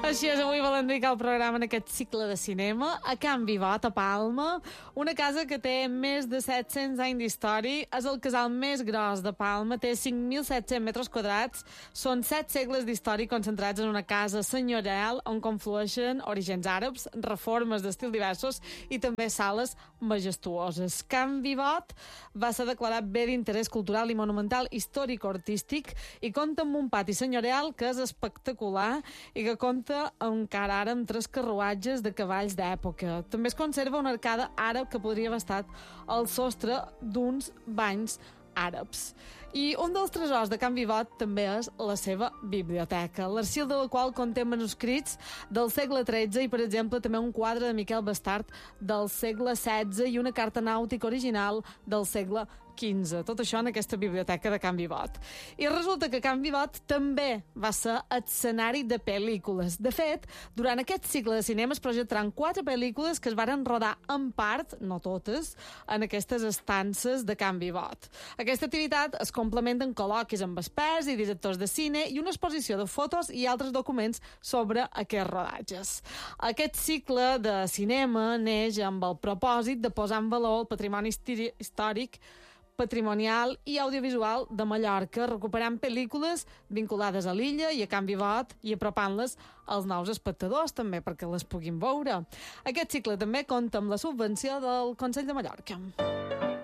Així és, avui volem dedicar el programa en aquest cicle de cinema a Can Vivot, a Palma, una casa que té més de 700 anys d'història, és el casal més gros de Palma, té 5.700 metres quadrats, són 7 segles d'història concentrats en una casa senyorial on conflueixen orígens àrabs, reformes d'estils diversos i també sales majestuoses. Can Vivot va ser declarat bé d'interès cultural i monumental històric-artístic i compta amb un pati senyorial que és espectacular i que compta encara ara amb 3 carruatges de cavalls d'època. També es conserva una arcada àrab que podria haver estat el sostre d'uns banys àrabs. I un dels tresors de Can Vivot també és la seva biblioteca, l'arxiu de la qual conté manuscrits del segle XIII i, per exemple, també un quadre de Miquel Bastard del segle XVI i una carta nàutica original del segle XV. Tot això en aquesta biblioteca de Can Vivot. I resulta que Can Vivot també va ser escenari de pel·lícules. De fet, durant aquest cicle de cinema es projectaran 4 pel·lícules que es varen rodar en part, no totes, en aquestes estances de Can Vivot. Aquesta activitat es complementa amb col·loquis amb experts i directors de cine i una exposició de fotos i altres documents sobre aquests rodatges. Aquest cicle de cinema neix amb el propòsit de posar en valor el patrimoni històric, patrimonial i audiovisual de Mallorca, recuperant pel·lícules vinculades a l'illa i a Can Vivot i apropant-les als nous espectadors també perquè les puguin veure. Aquest cicle també compta amb la subvenció del Consell de Mallorca.